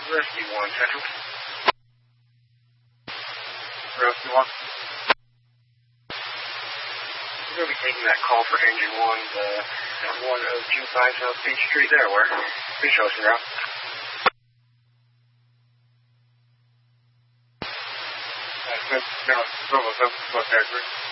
Rescue 1, Central. Rescue 1. We're going to be taking that call for Engine 1, 1025 South Beach Street, Delaware. Beach hosting route. Bravo, Bravo,